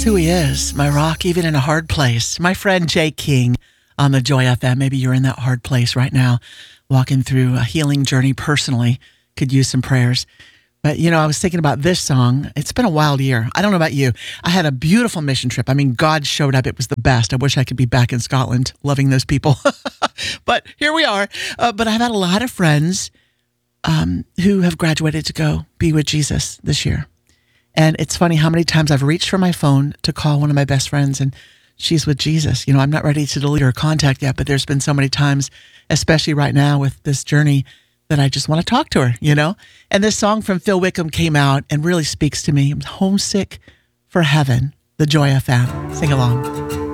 who he is, my rock, even in a hard place. My friend Jay King on the Joy FM. Maybe you're in that hard place right now, walking through a healing journey personally. Could use some prayers. But, I was thinking about this song. It's been a wild year. I don't know about you. I had a beautiful mission trip. I mean, God showed up. It was the best. I wish I could be back in Scotland loving those people. But here we are. But I've had a lot of friends who have graduated to go be with Jesus this year. And it's funny how many times I've reached for my phone to call one of my best friends and she's with Jesus. I'm not ready to delete her contact yet, but there's been so many times, especially right now with this journey, that I just want to talk to her, And this song from Phil Wickham came out and really speaks to me. I'm homesick for heaven, the Joy FM. Sing along.